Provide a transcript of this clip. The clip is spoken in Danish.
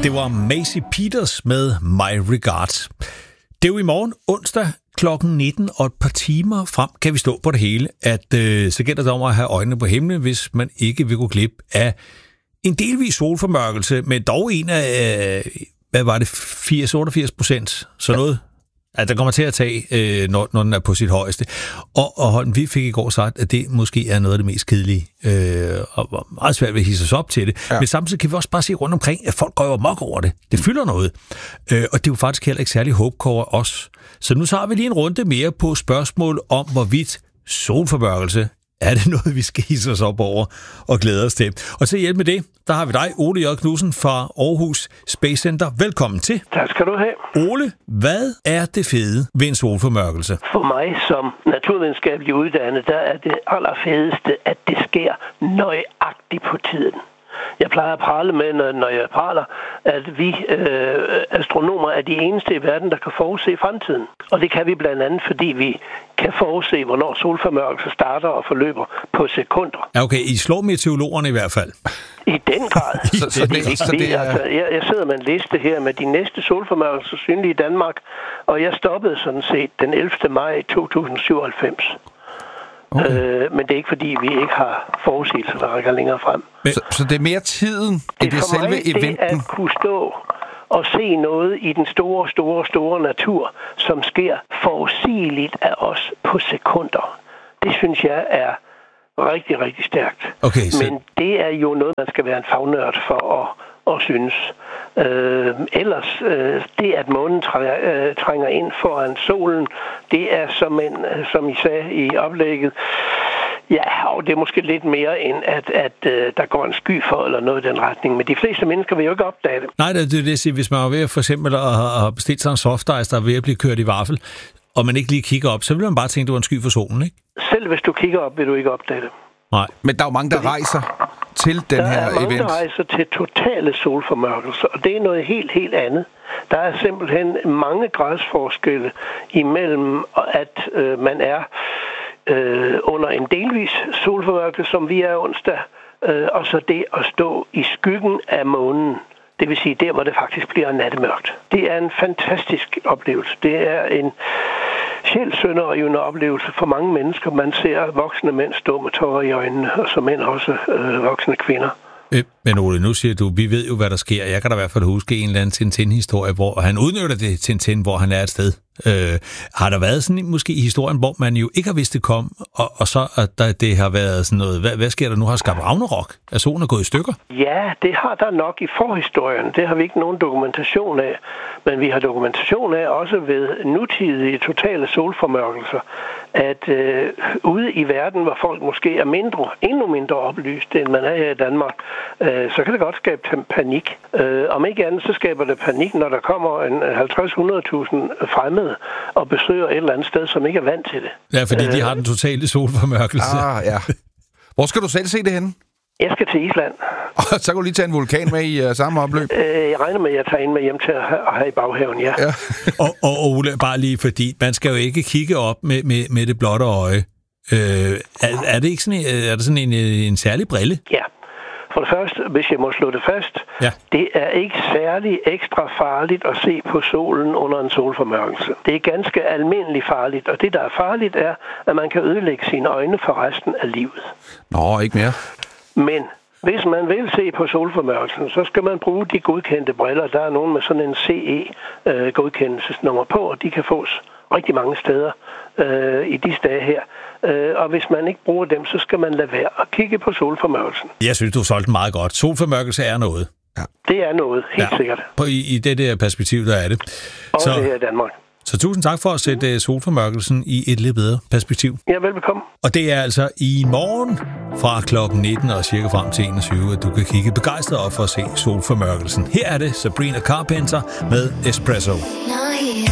Det var Maisie Peters med My Regards. Det er jo i morgen, onsdag klokken 19 og et par timer frem, kan vi stå på det hele, at så gælder det om at have øjnene på himlen, hvis man ikke vil gå glip af en delvis solformørkelse, men dog en af, hvad var det, 80-88%, så noget, at der kommer til at tage, når den er på sit højeste. Og Holm, vi fik i går sagt, at det måske er noget af det mest kedelige, og meget svært ved at hisse os op til det. Ja. Men samtidig kan vi også bare se rundt omkring, at folk går jo mok over det. Det fylder noget. Og det er jo faktisk heller ikke særlig håbkår os. Så nu tager vi lige en runde mere på spørgsmål om, hvorvidt solformørkelse er det noget, vi skal hisse os op over og glæde os til. Og til at hjælpe med det, der har vi dig, Ole J. Knudsen fra Aarhus Space Center. Velkommen til. Tak skal du have. Ole, hvad er det fede ved en solformørkelse? For mig som naturvidenskabelig uddannet, der er det allerfedeste, at det sker nøjagtigt på tiden. Jeg plejer at prale med, når jeg praler, at vi astronomer er de eneste i verden, der kan forudse fremtiden. Og det kan vi blandt andet, fordi vi kan forudse, hvornår solformørkelse starter og forløber på sekunder. Ja, okay. I slår meteorologerne i hvert fald. I den grad. Jeg sidder med en liste her med de næste solformørkelser synlige i Danmark, og jeg stoppede sådan set den 11. maj 2097. Okay. Men det er ikke fordi, vi ikke har forudsigelser, der rækker længere frem. Så det er mere tiden, end det selve eventen? Det er at kunne stå og se noget i den store natur, som sker forudsigeligt af os på sekunder. Det synes jeg er rigtig, rigtig stærkt. Okay, så... Men det er jo noget, man skal være en fagnørd for at synes. Ellers, det at månen trænger ind foran solen, det er som I sagde i oplægget, ja, og det er måske lidt mere end, at der går en sky for eller noget i den retning. Men de fleste mennesker vil jo ikke opdage det. Nej, det er det at sige, hvis man er ved for eksempel at bestille sig en softice, der er ved at blive kørt i vaffel, og man ikke lige kigger op, så vil man bare tænke, at det var en sky for solen, ikke? Selv hvis du kigger op, vil du ikke opdage det. Nej. Men der er jo mange, der rejser til den her event. Der er mange, der rejser til totale solformørkelser, og det er noget helt andet. Der er simpelthen mange gradsforskelle imellem, at man er under en delvis solformørkelse, som vi er onsdag, og så det at stå i skyggen af månen. Det vil sige der, hvor det faktisk bliver nattemørkt. Det er en fantastisk oplevelse. Det er en sjælsønderrivende oplevelse for mange mennesker. Man ser voksne mænd stå med tårer i øjnene, og så mænd også voksne kvinder. Men Ole, nu siger du, vi ved jo, hvad der sker. Jeg kan da i hvert fald huske en eller anden Tintin-historie, hvor han udnytter det Tintin, hvor han er et sted. Har der været sådan måske i historien, hvor man jo ikke har vidst det kom, og så at det har været sådan noget, hvad sker der nu? Har skabt Ragnarok? Er solen gået i stykker? Ja, det har der nok i forhistorien. Det har vi ikke nogen dokumentation af. Men vi har dokumentation af også ved nutidige totale solformørkelser, at ude i verden, hvor folk måske er endnu mindre oplyste, end man er her i Danmark, så kan det godt skabe panik. Om ikke andet, så skaber det panik, når der kommer en 50-100.000 fremmede og besøger et eller andet sted, som ikke er vant til det. Ja, fordi de har den totale solformørkelse. Ja. Hvor skal du selv se det henne? Jeg skal til Island. Så kan du lige tage en vulkan med i samme opløb? Jeg regner med, at jeg tager en med hjem til at have i baghaven, ja. Og Ole, bare lige fordi, man skal jo ikke kigge op med det blotte øje. Er det ikke sådan, en særlig brille? Ja. For det første, hvis jeg må slå det fast, Det er ikke særlig ekstra farligt at se på solen under en solformørkelse. Det er ganske almindeligt farligt, og det, der er farligt, er, at man kan ødelægge sine øjne for resten af livet. Nå, ikke mere. Men hvis man vil se på solformørkelsen, så skal man bruge de godkendte briller. Der er nogen med sådan en CE-godkendelsesnummer på, og de kan fås rigtig mange steder i disse dage her. Og hvis man ikke bruger dem, så skal man lade være at kigge på solformørkelsen. Jeg synes, du solgte meget godt. Solformørkelse er noget. Ja. Det er noget, helt sikkert. I det der perspektiv, der er det. Og det her i Danmark. Så tusind tak for at sætte solformørkelsen i et lidt bedre perspektiv. Ja, velbekomme. Og det er altså i morgen fra klokken 19 og cirka frem til 21, at du kan kigge begejstret op for at se solformørkelsen. Her er det Sabrina Carpenter med Espresso.